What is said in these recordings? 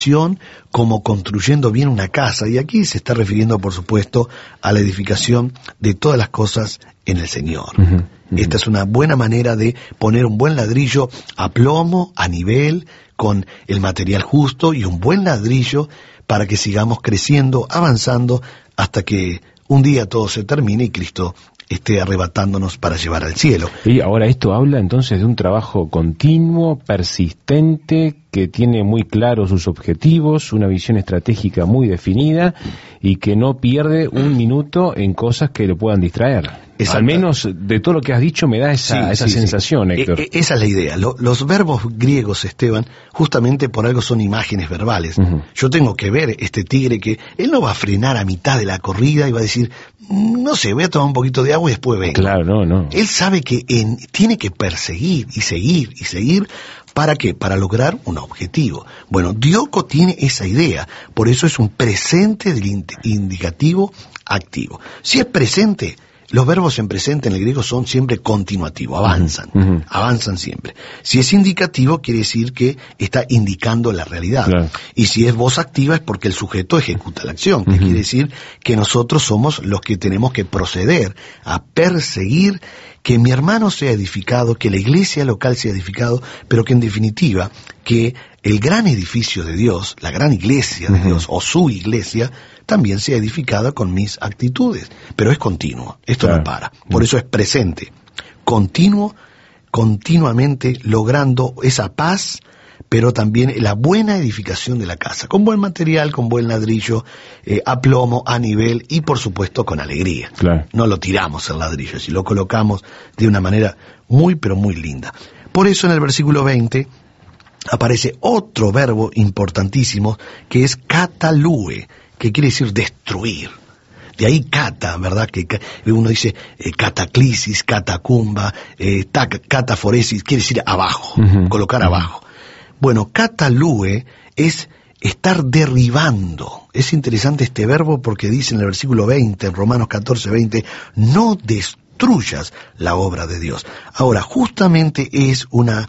como construyendo bien una casa, y aquí se está refiriendo, por supuesto, a la edificación de todas las cosas en el Señor. Esta es una buena manera de poner un buen ladrillo a plomo, a nivel, con el material justo, y un buen ladrillo para que sigamos creciendo, avanzando, hasta que un día todo se termine y Cristo esté arrebatándonos para llevar al cielo. Y ahora esto habla entonces de un trabajo continuo, persistente, que tiene muy claros sus objetivos, una visión estratégica muy definida y que no pierde un minuto en cosas que lo puedan distraer. Al menos de todo lo que has dicho me da esa sensación, Héctor. Esa es la idea. Los verbos griegos, Esteban, justamente por algo son imágenes verbales. Yo tengo que ver este tigre que él no va a frenar a mitad de la corrida y va a decir, no sé, voy a tomar un poquito de agua y después vengo. Claro, no. Él sabe que tiene que perseguir y seguir y seguir. ¿Para qué? Para lograr un objetivo. Bueno, Dioko tiene esa idea, por eso es un presente del indicativo activo. Si es presente, los verbos en presente en el griego son siempre continuativos, avanzan, avanzan siempre. Si es indicativo, quiere decir que está indicando la realidad. Claro. Y si es voz activa es porque el sujeto ejecuta la acción, que quiere decir que nosotros somos los que tenemos que proceder a perseguir que mi hermano sea edificado, que la iglesia local sea edificado, pero que en definitiva, que el gran edificio de Dios, la gran iglesia de Dios, o su iglesia, también sea edificada con mis actitudes. Pero es continuo, esto no para. Por eso es presente, continuo, continuamente logrando esa paz, pero también la buena edificación de la casa, con buen material, con buen ladrillo, a plomo, a nivel y por supuesto con alegría. Claro. No lo tiramos el ladrillo, si lo colocamos de una manera muy pero muy linda. Por eso en el versículo 20 aparece otro verbo importantísimo que es katalue, que quiere decir destruir. De ahí kata, ¿verdad? Que uno dice cataclisis, catacumba, cataforesis, quiere decir abajo, colocar abajo. Bueno, katalue es estar derribando. Es interesante este verbo porque dice en el versículo 20, en Romanos 14:20, no destruyas la obra de Dios. Ahora, justamente es una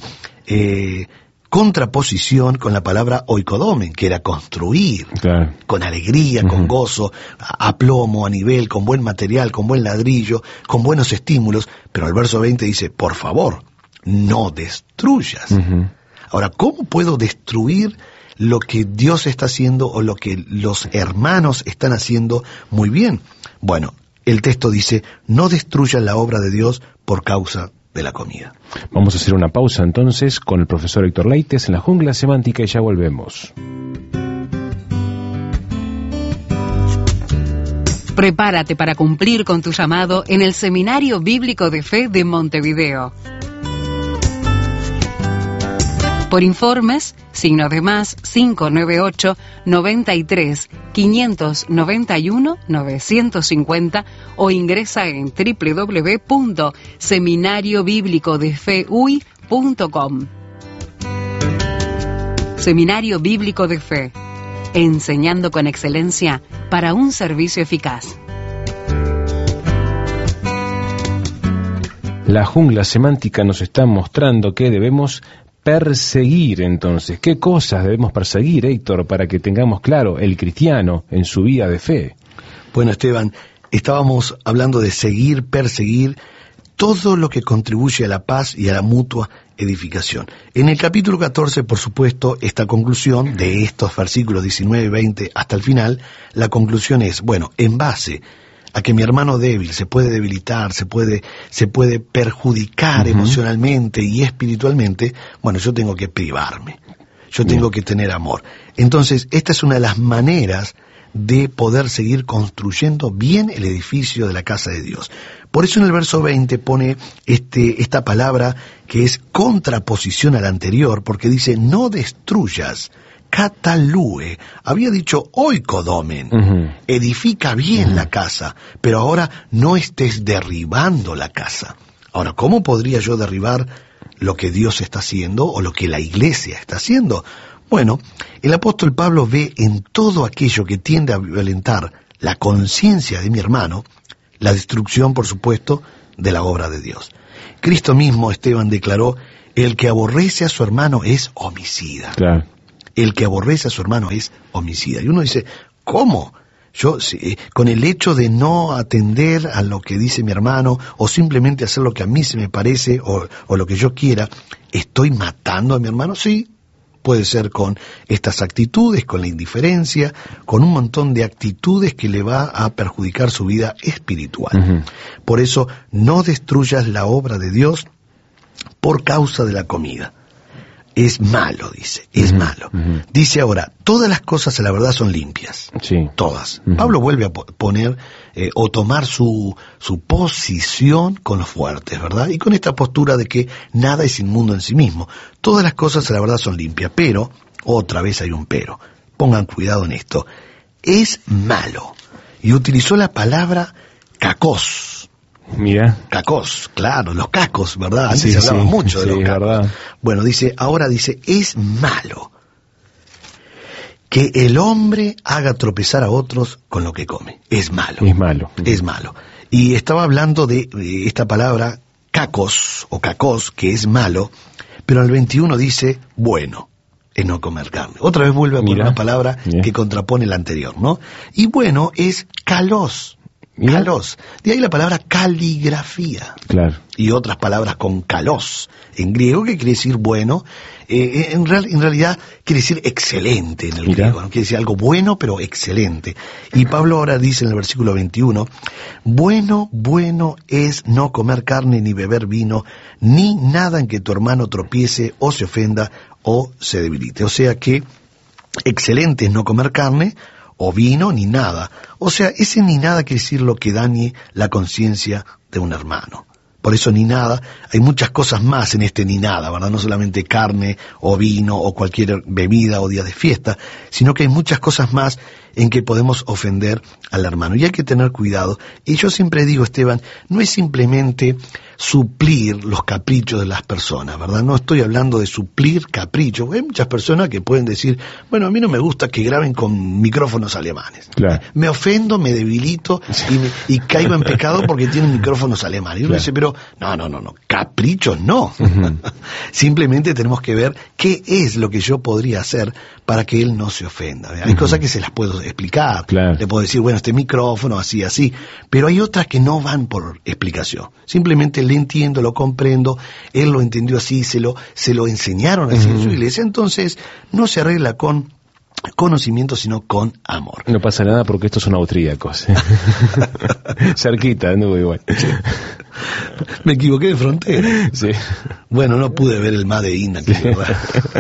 contraposición con la palabra oikodomen, que era construir, claro, con alegría, con gozo, a plomo, a nivel, con buen material, con buen ladrillo, con buenos estímulos. Pero el verso 20 dice, por favor, no destruyas. Ahora, ¿cómo puedo destruir lo que Dios está haciendo o lo que los hermanos están haciendo muy bien? Bueno, el texto dice, no destruyan la obra de Dios por causa de la comida. Vamos a hacer una pausa entonces con el profesor Héctor Leites en la Jungla Semántica y ya volvemos. Prepárate para cumplir con tu llamado en el Seminario Bíblico de Fe de Montevideo. Por informes, signo de más 598 93 591 950 o ingresa en www.seminariobiblicodefeuy.com. Seminario Bíblico de Fe, enseñando con excelencia para un servicio eficaz. La Jungla Semántica nos está mostrando que debemos perseguir, entonces. ¿Qué cosas debemos perseguir, Héctor, para que tengamos claro el cristiano en su vida de fe? Bueno, Esteban, estábamos hablando de seguir, perseguir todo lo que contribuye a la paz y a la mutua edificación. En el capítulo 14, por supuesto, esta conclusión de estos versículos 19 y 20 hasta el final, la conclusión es, bueno, en base a que mi hermano débil se puede debilitar, se puede perjudicar emocionalmente y espiritualmente, bueno, yo tengo que privarme, yo tengo que tener amor. Entonces, esta es una de las maneras de poder seguir construyendo bien el edificio de la casa de Dios. Por eso en el verso 20 pone esta palabra que es contraposición a la anterior, porque dice, no destruyas. Katalue, había dicho oikodomen, edifica bien la casa, pero ahora no estés derribando la casa. Ahora, ¿cómo podría yo derribar lo que Dios está haciendo o lo que la iglesia está haciendo? Bueno, el apóstol Pablo ve en todo aquello que tiende a violentar la conciencia de mi hermano, la destrucción, por supuesto, de la obra de Dios. Cristo mismo, Esteban, declaró, el que aborrece a su hermano es homicida. Claro. El que aborrece a su hermano es homicida. Y uno dice, ¿cómo? Yo, con el hecho de no atender a lo que dice mi hermano, o simplemente hacer lo que a mí se me parece, o lo que yo quiera, ¿estoy matando a mi hermano? Sí, puede ser con estas actitudes, con la indiferencia, con un montón de actitudes que le va a perjudicar su vida espiritual. Por eso, no destruyas la obra de Dios por causa de la comida. Es malo, dice, es malo. Dice ahora, todas las cosas a la verdad son limpias. Sí. Todas. Pablo vuelve a poner o tomar su posición con los fuertes, ¿verdad? Y con esta postura de que nada es inmundo en sí mismo. Todas las cosas a la verdad son limpias, pero, otra vez hay un pero. Pongan cuidado en esto. Es malo. Y utilizó la palabra cacos. Mira. Cacos, claro, los cacos, ¿verdad? Antes se hablaba mucho de los cacos. Verdad. Bueno, ahora dice, es malo que el hombre haga tropezar a otros con lo que come. Es malo. Es malo. Es malo. Y estaba hablando de esta palabra cacos, o cacos, que es malo, pero en el 21 dice, bueno, es no comer carne. Otra vez vuelve a poner una palabra que contrapone la anterior, ¿no? Y bueno, es kalos. Kalos. De ahí la palabra caligrafía. Claro. Y otras palabras con kalos en griego, que quiere decir bueno. En realidad quiere decir excelente en el griego, ¿no? Quiere decir algo bueno, pero excelente. Y Pablo ahora dice en el versículo 21, bueno es no comer carne, ni beber vino, ni nada en que tu hermano tropiece, o se ofenda, o se debilite. O sea que excelente es no comer carne, o vino, ni nada. O sea, ese ni nada quiere decir lo que dañe la conciencia de un hermano. Por eso ni nada, hay muchas cosas más en este ni nada, ¿verdad? No solamente carne, o vino, o cualquier bebida, o día de fiesta, sino que hay muchas cosas más en que podemos ofender al hermano. Y hay que tener cuidado. Y yo siempre digo, Esteban, no es simplemente suplir los caprichos de las personas, ¿verdad? No estoy hablando de suplir caprichos. Hay muchas personas que pueden decir, bueno, a mí no me gusta que graben con micrófonos alemanes. Claro. Me ofendo, me debilito y caigo en pecado porque tienen micrófonos alemanes. Y uno dice, pero no, caprichos no. Simplemente tenemos que ver qué es lo que yo podría hacer para que él no se ofenda. Hay cosas que se las puedo explicar. Claro. Le puedo decir, bueno, este micrófono, así, pero hay otras que no van por explicación. Simplemente le entiendo, lo comprendo, él lo entendió así, se lo enseñaron así en su iglesia, entonces no se arregla con conocimiento, sino con amor. No pasa nada porque estos son austríacos. Cerquita, no igual. Me equivoqué de frontera. Sí. Bueno, no pude ver el Made in aquí, ¿verdad?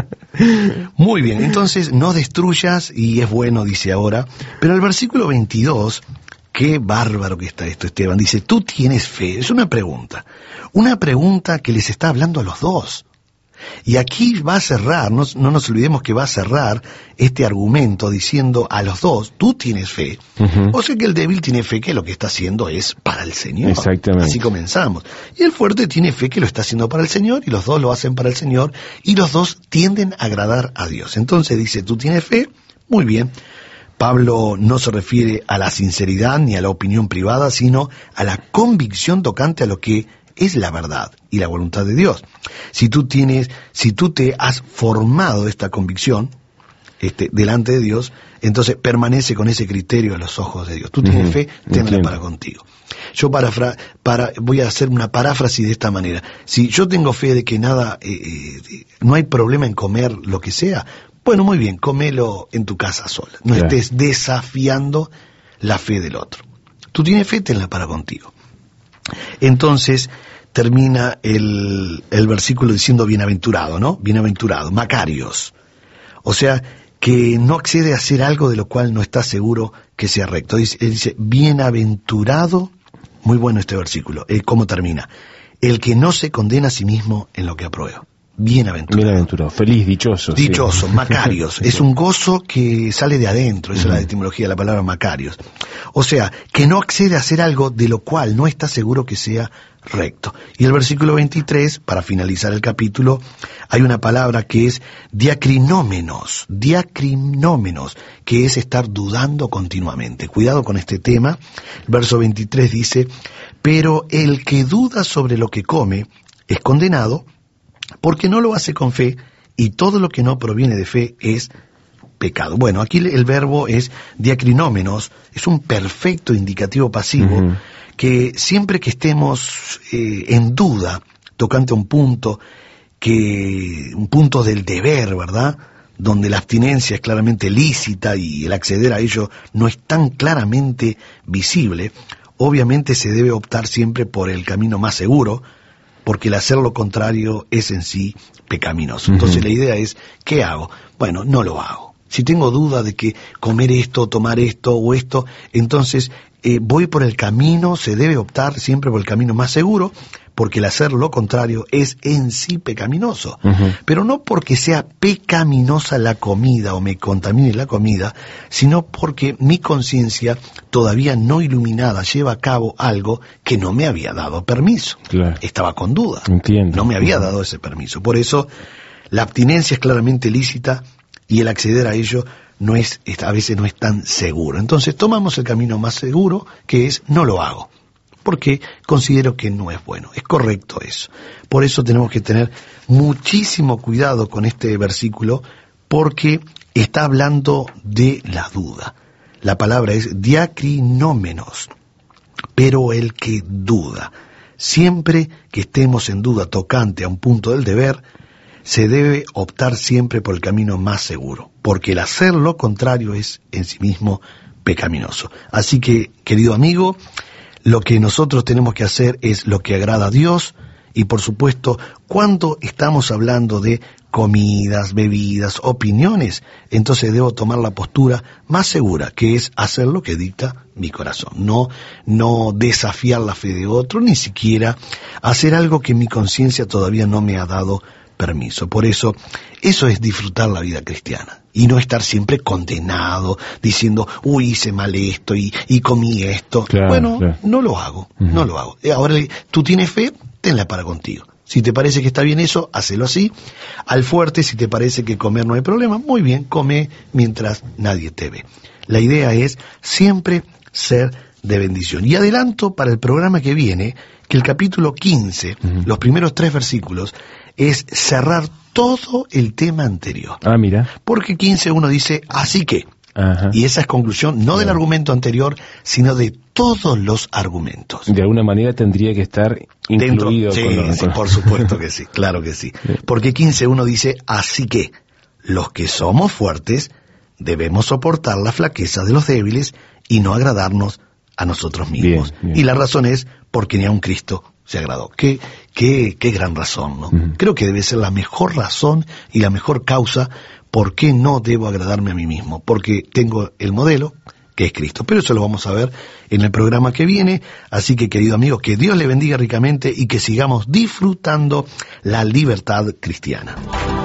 Muy bien, entonces no destruyas, y es bueno, dice ahora, pero el versículo 22, qué bárbaro que está esto, Esteban, dice, tú tienes fe. Es una pregunta que les está hablando a los dos. Y aquí va a cerrar, no nos olvidemos que va a cerrar este argumento diciendo a los dos, tú tienes fe. O sea que el débil tiene fe que lo que está haciendo es para el Señor. Exactamente. Así comenzamos. Y el fuerte tiene fe que lo está haciendo para el Señor, y los dos lo hacen para el Señor, y los dos tienden a agradar a Dios. Entonces dice, tú tienes fe, muy bien. Pablo no se refiere a la sinceridad ni a la opinión privada, sino a la convicción tocante a lo que es la verdad y la voluntad de Dios. Si tú te has formado esta convicción delante de Dios, entonces permanece con ese criterio a los ojos de Dios. Tú tienes fe, tenla para contigo. Yo voy a hacer una paráfrasis de esta manera. Si yo tengo fe de que nada, no hay problema en comer lo que sea, bueno, muy bien, comelo en tu casa sola. No estés desafiando la fe del otro. Tú tienes fe, tenla para contigo. Entonces termina el versículo diciendo bienaventurado, ¿no? Bienaventurado, Macarios. O sea, que no accede a hacer algo de lo cual no está seguro que sea recto. Él dice, bienaventurado, muy bueno este versículo. ¿Cómo termina? El que no se condena a sí mismo en lo que aprueba. Bienaventurado. Feliz, dichoso. Dichoso, sí. Macarios. Es un gozo que sale de adentro, esa es la etimología de la palabra Macarios. O sea, que no accede a hacer algo de lo cual no está seguro que sea recto. Y el versículo 23, para finalizar el capítulo, hay una palabra que es diacrinómenos, que es estar dudando continuamente. Cuidado con este tema. El verso 23 dice, pero el que duda sobre lo que come es condenado, porque no lo hace con fe, y todo lo que no proviene de fe es pecado. Bueno, aquí el verbo es diacrinómenos, es un perfecto indicativo pasivo que siempre que estemos en duda tocante a un punto del deber, ¿verdad?, donde la abstinencia es claramente lícita y el acceder a ello no es tan claramente visible, obviamente se debe optar siempre por el camino más seguro, porque el hacer lo contrario es en sí pecaminoso. Entonces la idea es, ¿qué hago? Bueno, no lo hago. Si tengo duda de que comer esto, tomar esto o esto, entonces voy por el camino, se debe optar siempre por el camino más seguro, porque el hacer lo contrario es en sí pecaminoso. Pero no porque sea pecaminosa la comida o me contamine la comida, sino porque mi conciencia todavía no iluminada lleva a cabo algo que no me había dado permiso. Claro. Estaba con duda. Entiendo. No me había dado ese permiso. Por eso la abstinencia es claramente lícita y el acceder a ello a veces no es tan seguro. Entonces tomamos el camino más seguro, que es no lo hago, porque considero que no es bueno. Es correcto eso. Por eso tenemos que tener muchísimo cuidado con este versículo, porque está hablando de la duda. La palabra es diacrinómenos, pero el que duda. Siempre que estemos en duda tocante a un punto del deber, se debe optar siempre por el camino más seguro, porque el hacer lo contrario es en sí mismo pecaminoso. Así que, querido amigo, lo que nosotros tenemos que hacer es lo que agrada a Dios, y por supuesto, cuando estamos hablando de comidas, bebidas, opiniones, entonces debo tomar la postura más segura, que es hacer lo que dicta mi corazón, no desafiar la fe de otro, ni siquiera hacer algo que mi conciencia todavía no me ha dado permiso. Por eso es disfrutar la vida cristiana y no estar siempre condenado diciendo, hice mal esto y comí esto. Claro. No lo hago, no lo hago. Ahora, tú tienes fe, tenla para contigo. Si te parece que está bien eso, hacelo así. Al fuerte, si te parece que comer no hay problema, muy bien, come mientras nadie te ve. La idea es siempre ser de bendición. Y adelanto para el programa que viene que el capítulo 15, los primeros 3 versículos, es cerrar todo el tema anterior. Mira. Porque 15:1 dice, así que, y esa es conclusión no del argumento anterior, sino de todos los argumentos. De alguna manera tendría que estar incluido. Sí, por supuesto que sí, claro que sí. Porque 15:1 dice, así que, los que somos fuertes debemos soportar la flaqueza de los débiles y no agradarnos a nosotros mismos. Bien. Y la razón es porque ni a un Cristo se agradó. Qué gran razón, ¿no? Creo que debe ser la mejor razón y la mejor causa por qué no debo agradarme a mí mismo, porque tengo el modelo que es Cristo. Pero eso lo vamos a ver en el programa que viene, así que, querido amigo, que Dios le bendiga ricamente y que sigamos disfrutando la libertad cristiana.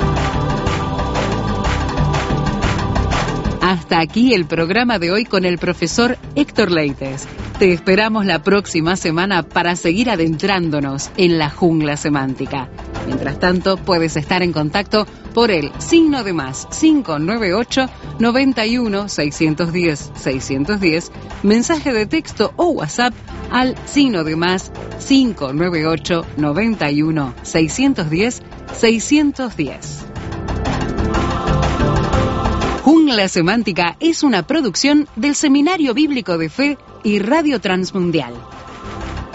Hasta aquí el programa de hoy con el profesor Héctor Leites. Te esperamos la próxima semana para seguir adentrándonos en la jungla semántica. Mientras tanto, puedes estar en contacto por el signo de más 598 91 610 610, mensaje de texto o WhatsApp al signo de más 598 91 610 610. Jungla Semántica es una producción del Seminario Bíblico de Fe y Radio Transmundial.